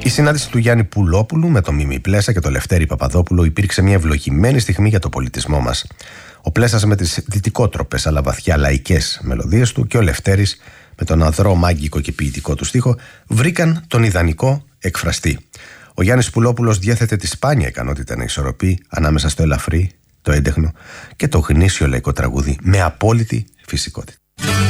συνάντηση του Γιάννη Πουλόπουλου με τον Μίμη Πλέσα και τον Λευτέρη Παπαδόπουλο υπήρξε μια ευλογημένη στιγμή για το πολιτισμό μας. Ο Πλέσας με τις δυτικότροπες αλλά βαθιά λαϊκές μελωδίες του και ο Λευτέρης με τον αδρό μάγικο και ποιητικό του στίχο βρήκαν τον ιδανικό εκφραστή. Ο Γιάννης Πουλόπουλος διέθετε τη σπάνια ικανότητα να ισορροπεί ανάμεσα στο ελαφρύ, το έντεχνο και το γνήσιο λαϊκό τραγούδι με απόλυτη φυσικότητα.